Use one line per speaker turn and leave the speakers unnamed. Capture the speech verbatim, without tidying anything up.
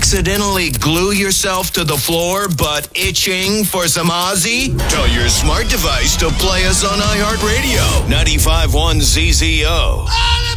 accidentally glue yourself to the floor but itching for some Ozzy? Tell your smart device to play us on iHeartRadio. ninety-five point one Z Z O.